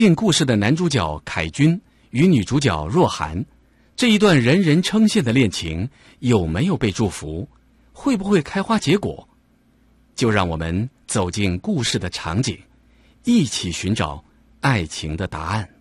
映故事的男主角凯军与女主角若涵，这一段人人称羡的恋情有没有被祝福？会不会开花结果？就让我们走进故事的场景，一起寻找爱情的答案。